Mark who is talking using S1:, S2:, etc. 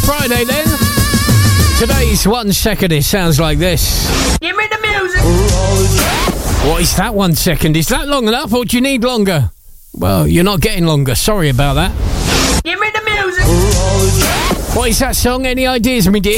S1: Friday then. Today's 1 second, it sounds like this.
S2: Give me the music.
S1: What is that 1 second? Is that long enough or do you need longer? Well, you're not getting longer. Sorry about that.
S2: Give me the music.
S1: What is that song? Any ideas, me dear?